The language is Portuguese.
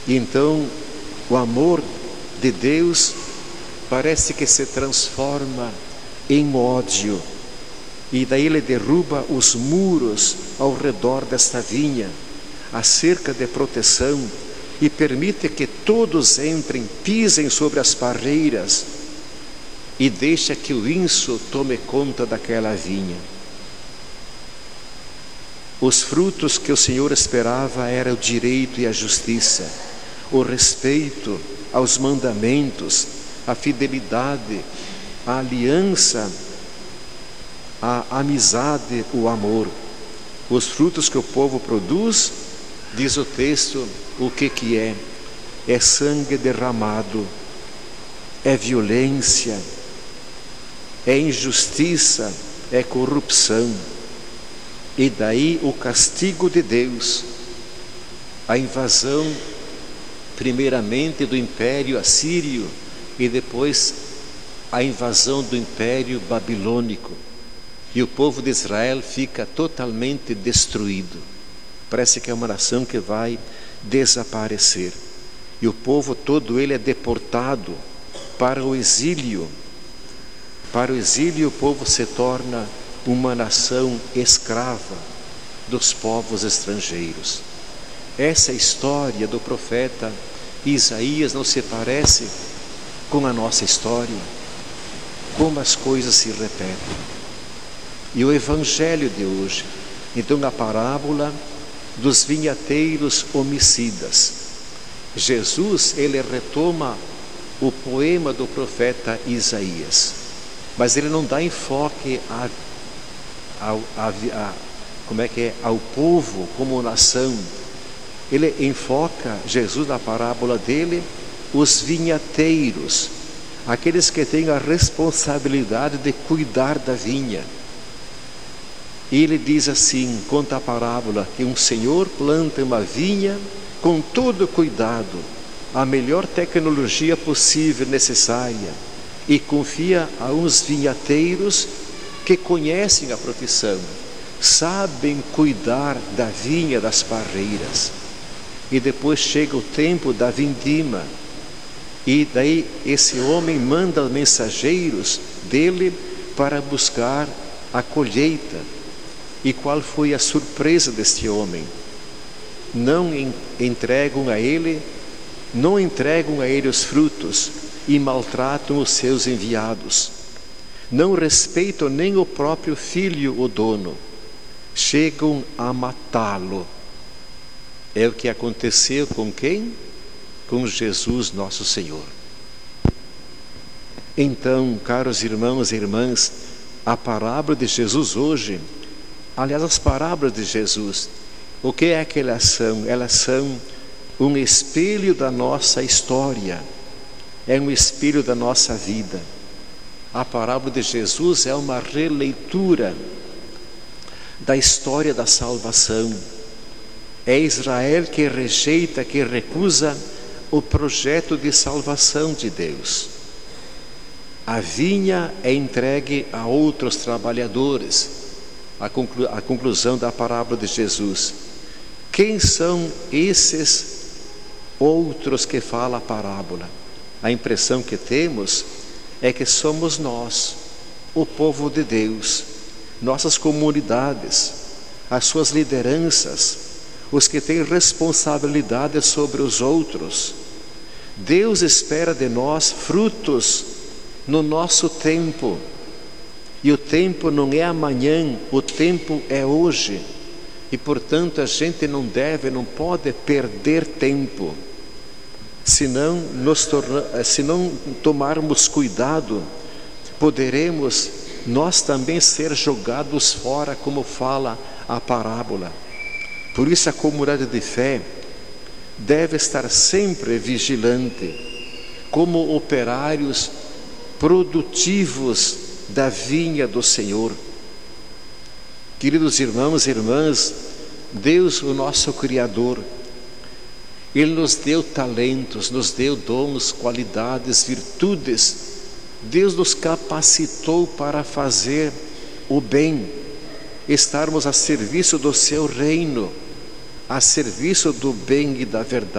E então o amor de Deus parece que se transforma em ódio. E daí ele derruba os muros ao redor desta vinha, a cerca de proteção, e permite que todos entrem, pisem sobre as parreiras, e deixa que o inso tome conta daquela vinha. Os frutos que o Senhor esperava eram o direito e a justiça, o respeito aos mandamentos, a fidelidade, a aliança, a amizade, o amor. Os frutos que o povo produz, diz o texto, o que é? É sangue derramado, é violência, é injustiça, é corrupção. E daí o castigo de Deus, a invasão primeiramente do Império Assírio e depois a invasão do Império Babilônico. E o povo de Israel fica totalmente destruído. Parece que é uma nação que vai desaparecer. E o povo todo ele é deportado para o exílio. Para o exílio o povo se torna uma nação escrava dos povos estrangeiros. Essa história do profeta Isaías não se parece com a nossa história? Como as coisas se repetem. E o evangelho de hoje, então, a parábola dos vinhateiros homicidas. Jesus, ele retoma o poema do profeta Isaías, mas ele não dá enfoque ao povo como nação. Ele enfoca, Jesus, na parábola dele, os vinhateiros, aqueles que têm a responsabilidade de cuidar da vinha. E ele diz assim, conta a parábola, que um senhor planta uma vinha com todo cuidado, a melhor tecnologia possível, necessária, e confia a uns vinhateiros que conhecem a profissão, sabem cuidar da vinha, das parreiras. E depois chega o tempo da vindima, e daí esse homem manda mensageiros dele para buscar a colheita. E qual foi a surpresa deste homem? Não entregam a ele os frutos e maltratam os seus enviados. Não respeitam nem o próprio filho, o dono. Chegam a matá-lo. É o que aconteceu com quem? Com Jesus, nosso Senhor. Então, caros irmãos e irmãs, a parábola de Jesus hoje, aliás, as parábolas de Jesus, o que é que elas são? Elas são um espelho da nossa história, é um espelho da nossa vida. A parábola de Jesus é uma releitura da história da salvação. É Israel que rejeita, que recusa o projeto de salvação de Deus. A vinha é entregue a outros trabalhadores. A conclusão da parábola de Jesus. Quem são esses outros que fala a parábola? A impressão que temos é que somos nós, o povo de Deus, nossas comunidades, as suas lideranças, os que têm responsabilidade sobre os outros. Deus espera de nós frutos no nosso tempo. E o tempo não é amanhã, o tempo é hoje. E portanto a gente não pode perder tempo. Se não tomarmos cuidado, poderemos nós também ser jogados fora, como fala a parábola. Por isso a comunidade de fé deve estar sempre vigilante, como operários produtivos da vinha do Senhor. Queridos irmãos e irmãs, Deus, o nosso Criador, Ele nos deu talentos, nos deu dons, qualidades, virtudes. Deus nos capacitou para fazer o bem, estarmos a serviço do seu reino, a serviço do bem e da verdade.